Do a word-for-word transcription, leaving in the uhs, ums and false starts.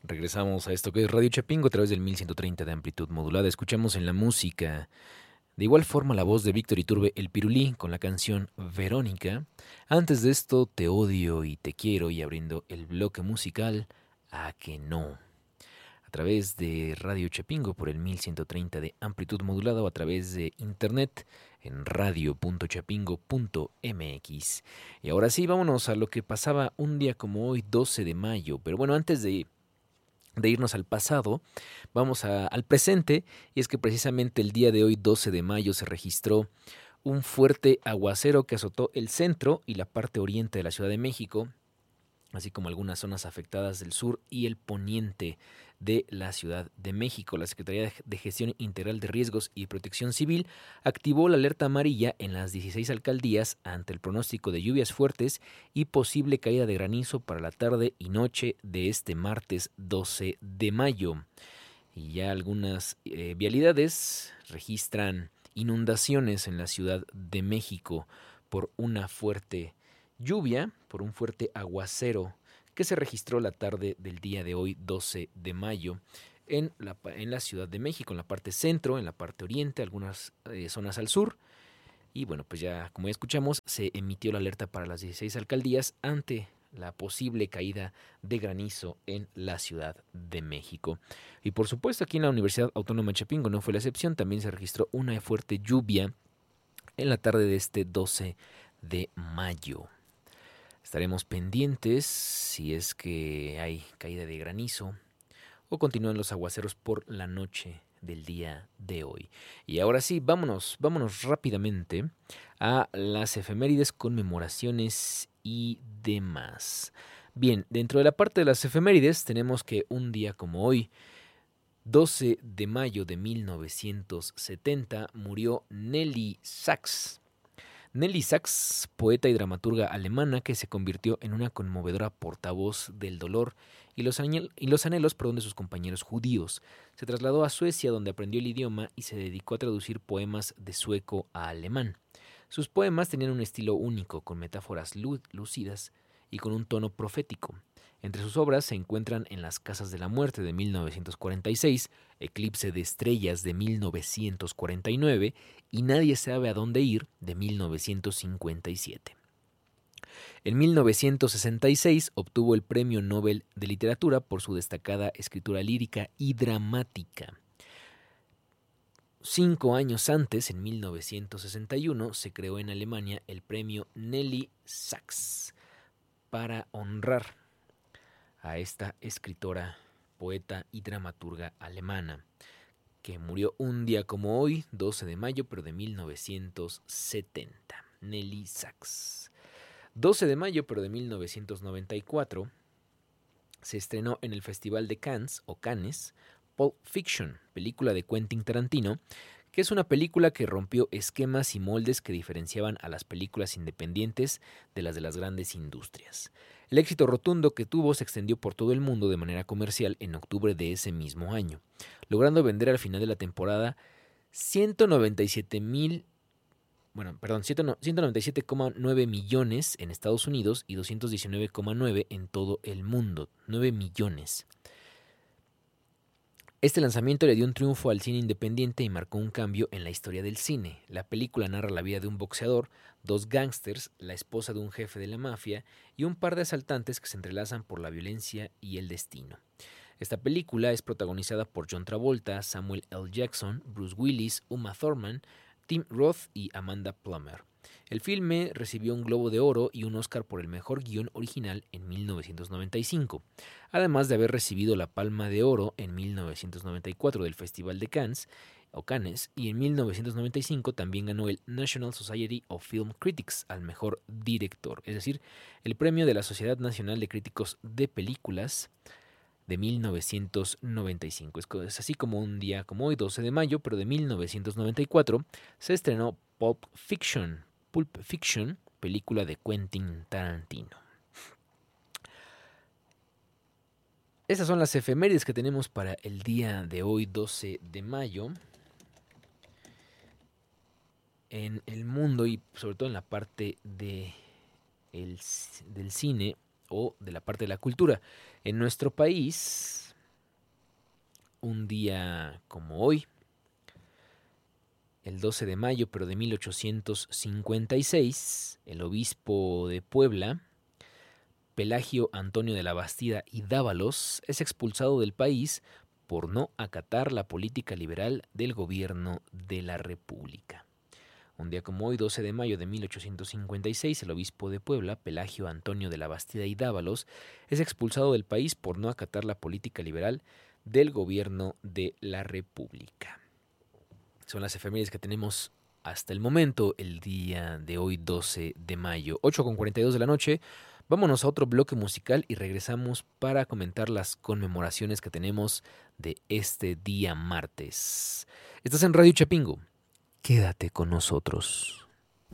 Regresamos a esto que es Radio Chapingo a través del mil ciento treinta de amplitud modulada. Escuchamos en la música, de igual forma, la voz de Víctor Iturbe El Pirulí con la canción Verónica. Antes de esto, Te odio y te quiero, y abriendo el bloque musical, A que no. A través de Radio Chapingo por el mil ciento treinta de amplitud modulada o a través de internet en radio punto chapingo punto m x. Y ahora sí, vámonos a lo que pasaba un día como hoy, doce de mayo. Pero bueno, antes de de irnos al pasado, vamos a- al presente, y es que precisamente el día de hoy, doce de mayo, se registró un fuerte aguacero que azotó el centro y la parte oriente de la Ciudad de México, así como algunas zonas afectadas del sur y el poniente de la Ciudad de México. La Secretaría de Gestión Integral de Riesgos y Protección Civil activó la alerta amarilla en las dieciséis alcaldías ante el pronóstico de lluvias fuertes y posible caída de granizo para la tarde y noche de este martes doce de mayo. Y ya algunas eh, vialidades registran inundaciones en la Ciudad de México por una fuerte lluvia, por un fuerte aguacero que se registró la tarde del día de hoy, doce de mayo, en la, en la Ciudad de México, en la parte centro, en la parte oriente, algunas eh, zonas al sur. Y bueno, pues ya como ya escuchamos, se emitió la alerta para las dieciséis alcaldías ante la posible caída de granizo en la Ciudad de México. Y por supuesto aquí en la Universidad Autónoma de Chapingo no fue la excepción, también se registró una fuerte lluvia en la tarde de este doce de mayo. Estaremos pendientes si es que hay caída de granizo o continúan los aguaceros por la noche del día de hoy. Y ahora sí, vámonos, vámonos rápidamente a las efemérides, conmemoraciones y demás. Bien, dentro de la parte de las efemérides tenemos que un día como hoy, doce de mayo de mil novecientos setenta, murió Nelly Sachs. Nelly Sachs, poeta y dramaturga alemana que se convirtió en una conmovedora portavoz del dolor y los, añel- y los anhelos perdón, de sus compañeros judíos. Se trasladó a Suecia donde aprendió el idioma y se dedicó a traducir poemas de sueco a alemán. Sus poemas tenían un estilo único, con metáforas lú- lúcidas y con un tono profético. Entre sus obras se encuentran En las casas de la muerte de mil novecientos cuarenta y seis, Eclipse de estrellas de mil novecientos cuarenta y nueve y Nadie sabe a dónde ir de mil novecientos cincuenta y siete. En mil novecientos sesenta y seis obtuvo el Premio Nobel de Literatura por su destacada escritura lírica y dramática. Cinco años antes, en mil novecientos sesenta y uno, se creó en Alemania el Premio Nelly Sachs para honrar a esta escritora, poeta y dramaturga alemana, que murió un día como hoy, doce de mayo, pero de mil novecientos setenta. Nelly Sachs. doce de mayo, pero de mil novecientos noventa y cuatro, se estrenó en el Festival de Cannes, o Cannes, Pulp Fiction, película de Quentin Tarantino, que es una película que rompió esquemas y moldes que diferenciaban a las películas independientes de las de las grandes industrias. El éxito rotundo que tuvo se extendió por todo el mundo de manera comercial en octubre de ese mismo año, logrando vender al final de la temporada ciento noventa y siete mil, bueno, perdón, ciento noventa y siete coma nueve millones en Estados Unidos y doscientos diecinueve coma nueve en todo el mundo. nueve millones. Este lanzamiento le dio un triunfo al cine independiente y marcó un cambio en la historia del cine. La película narra la vida de un boxeador, dos gángsters, la esposa de un jefe de la mafia y un par de asaltantes que se entrelazan por la violencia y el destino. Esta película es protagonizada por John Travolta, Samuel L. Jackson, Bruce Willis, Uma Thurman, Tim Roth y Amanda Plummer. El filme recibió un Globo de Oro y un Oscar por el mejor guión original en mil novecientos noventa y cinco, además de haber recibido la Palma de Oro en mil novecientos noventa y cuatro del Festival de Cannes, o Cannes, y en mil novecientos noventa y cinco también ganó el National Society of Film Critics al mejor director, es decir, el premio de la Sociedad Nacional de Críticos de Películas de mil novecientos noventa y cinco. Es así como un día como hoy, doce de mayo, pero de mil novecientos noventa y cuatro, se estrenó Pulp Fiction, Pulp Fiction, película de Quentin Tarantino. Esas son las efemérides que tenemos para el día de hoy, doce de mayo, en el mundo y sobre todo en la parte de el, del cine o de la parte de la cultura. En nuestro país, un día como hoy, el doce de mayo, pero de mil ochocientos cincuenta y seis, el obispo de Puebla, Pelagio Antonio de la Bastida y Dávalos, es expulsado del país por no acatar la política liberal del gobierno de la República. Un día como hoy, doce de mayo de mil ochocientos cincuenta y seis, el obispo de Puebla, Pelagio Antonio de la Bastida y Dávalos, es expulsado del país por no acatar la política liberal del gobierno de la República. Son las efemérides que tenemos hasta el momento, el día de hoy, doce de mayo, ocho con cuarenta y dos de la noche. Vámonos a otro bloque musical y regresamos para comentar las conmemoraciones que tenemos de este día martes. Estás en Radio Chapingo. Quédate con nosotros.